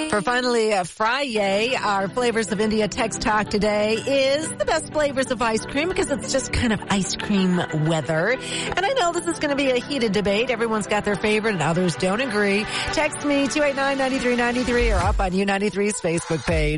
For finally Friday, our Flavors of India text talk today is the best flavors of ice cream because it's just kind of ice cream weather. And I know this is going to be a heated debate. Everyone's got their favorite and others don't agree. Text me 289-9393 or up on U93's Facebook page.